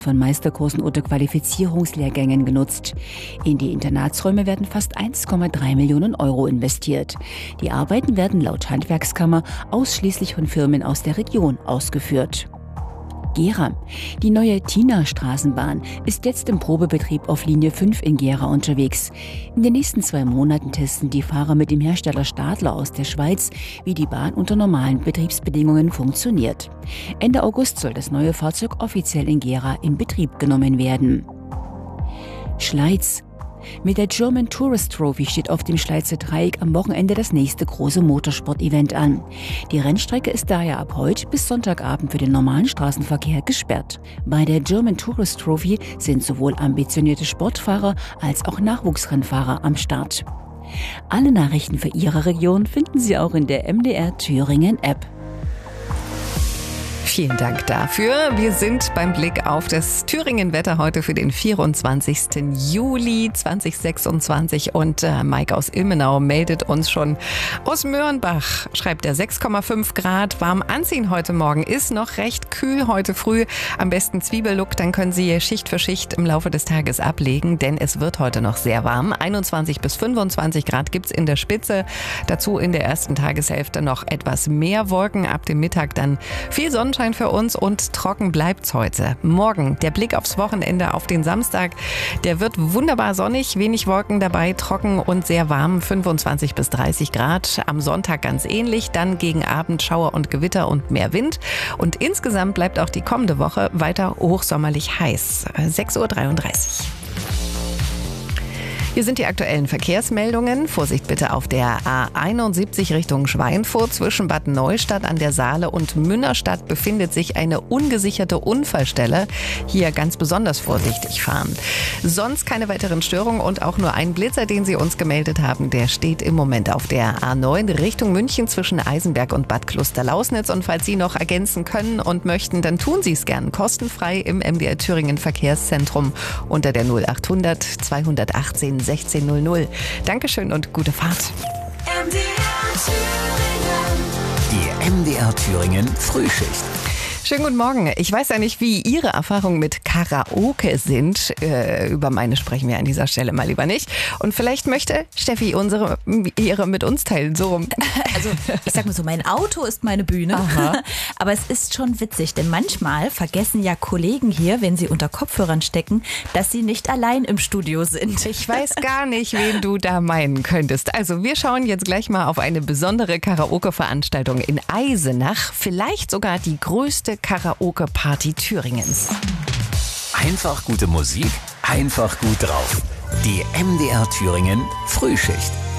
von Meisterkursen oder Qualifizierungslehrgängen genutzt. In die Internatsräume werden fast 1,3 Millionen Euro investiert. Die Arbeiten werden laut Handwerkskammer ausschließlich von Firmen aus der Region ausgeführt. Gera. Die neue Tina-Straßenbahn ist jetzt im Probebetrieb auf Linie 5 in Gera unterwegs. In den nächsten 2 Monaten testen die Fahrer mit dem Hersteller Stadler aus der Schweiz, wie die Bahn unter normalen Betriebsbedingungen funktioniert. Ende August soll das neue Fahrzeug offiziell in Gera in Betrieb genommen werden. Schleiz. Mit der German Tourist Trophy steht auf dem Schleizer Dreieck am Wochenende das nächste große Motorsport-Event an. Die Rennstrecke ist daher ab heute bis Sonntagabend für den normalen Straßenverkehr gesperrt. Bei der German Tourist Trophy sind sowohl ambitionierte Sportfahrer als auch Nachwuchsrennfahrer am Start. Alle Nachrichten für Ihre Region finden Sie auch in der MDR Thüringen App. Vielen Dank dafür. Wir sind beim Blick auf das Thüringen-Wetter heute für den 24. Juli 2026 und Mike aus Ilmenau meldet uns schon aus Möhrenbach. Schreibt er 6,5 Grad, warm anziehen heute Morgen, ist noch recht kühl heute früh. Am besten Zwiebellook, dann können Sie Schicht für Schicht im Laufe des Tages ablegen, denn es wird heute noch sehr warm. 21 bis 25 Grad gibt's in der Spitze. Dazu in der ersten Tageshälfte noch etwas mehr Wolken, ab dem Mittag dann viel Sonnenschein für uns und trocken bleibt's heute. Morgen der Blick aufs Wochenende, auf den Samstag. Der wird wunderbar sonnig, wenig Wolken dabei, trocken und sehr warm, 25 bis 30 Grad. Am Sonntag ganz ähnlich, dann gegen Abend Schauer und Gewitter und mehr Wind. Und insgesamt bleibt auch die kommende Woche weiter hochsommerlich heiß. 6:33 Uhr. Hier sind die aktuellen Verkehrsmeldungen. Vorsicht bitte auf der A71 Richtung Schweinfurt. Zwischen Bad Neustadt an der Saale und Münnerstadt befindet sich eine ungesicherte Unfallstelle. Hier ganz besonders vorsichtig fahren. Sonst keine weiteren Störungen und auch nur ein Blitzer, den Sie uns gemeldet haben. Der steht im Moment auf der A9 Richtung München zwischen Eisenberg und Bad Klosterlausnitz. Und falls Sie noch ergänzen können und möchten, dann tun Sie es gern kostenfrei im MDR Thüringen Verkehrszentrum unter der 0800 218 1600. Dankeschön und gute Fahrt. Die MDR Thüringen Frühschicht. Schönen guten Morgen. Ich weiß ja nicht, wie Ihre Erfahrungen mit Karaoke sind. Über meine sprechen wir an dieser Stelle mal lieber nicht. Und vielleicht möchte Steffi ihre mit uns teilen. So rum. Also ich sag mal so, mein Auto ist meine Bühne. Aha. Aber es ist schon witzig, denn manchmal vergessen ja Kollegen hier, wenn sie unter Kopfhörern stecken, dass sie nicht allein im Studio sind. Ich weiß gar nicht, wen du da meinen könntest. Also wir schauen jetzt gleich mal auf eine besondere Karaoke-Veranstaltung in Eisenach. Vielleicht sogar die größte Karaoke-Party Thüringens. Einfach gute Musik, einfach gut drauf. Die MDR Thüringen Frühschicht.